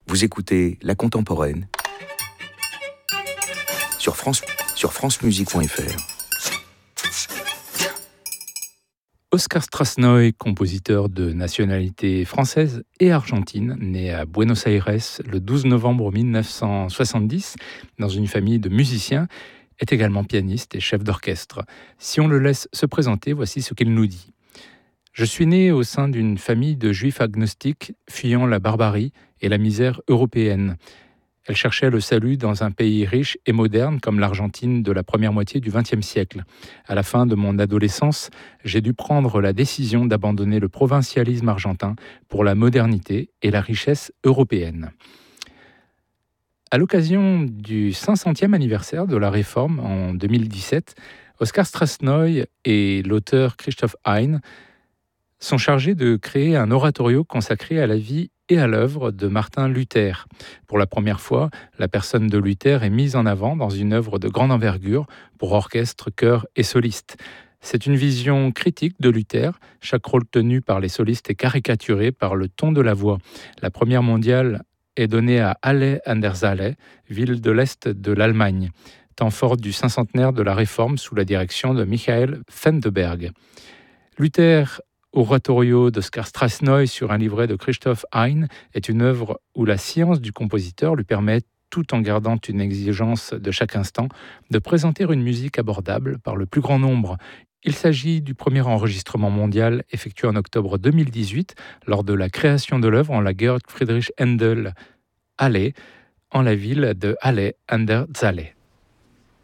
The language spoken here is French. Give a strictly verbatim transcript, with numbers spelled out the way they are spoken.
Vous écoutez La Contemporaine sur France, sur francemusique point f r. Oskar Strasnoy, compositeur de nationalité française et argentine, né à Buenos Aires le douze novembre mille neuf cent soixante-dix dans une famille de musiciens, est également pianiste et chef d'orchestre. Si on le laisse se présenter, voici ce qu'il nous dit. Je suis né au sein d'une famille de juifs agnostiques fuyant la barbarie et la misère européenne. Elle cherchait le salut dans un pays riche et moderne comme l'Argentine de la première moitié du vingtième siècle. À la fin de mon adolescence, j'ai dû prendre la décision d'abandonner le provincialisme argentin pour la modernité et la richesse européenne. À l'occasion du cinq centième anniversaire de la Réforme en deux mille dix-sept, Oskar Strasnoy et l'auteur Christoph Hein sont chargés de créer un oratorio consacré à la vie et à l'œuvre de Martin Luther. Pour la première fois, la personne de Luther est mise en avant dans une œuvre de grande envergure pour orchestre, chœur et soliste. C'est une vision critique de Luther. Chaque rôle tenu par les solistes est caricaturé par le ton de la voix. La première mondiale est donnée à Halle an der Saale, ville de l'Est de l'Allemagne, temps fort du cinquantenaire de la Réforme sous la direction de Michael Fenderberg. Luther Oratorio d'Oskar Strasnoy sur un livret de Christoph Hein est une œuvre où la science du compositeur lui permet, tout en gardant une exigence de chaque instant, de présenter une musique abordable par le plus grand nombre. Il s'agit du premier enregistrement mondial effectué en octobre deux mille dix-huit lors de la création de l'œuvre en la Georg Friedrich Händel Halle, en la ville de Halle an der Saale.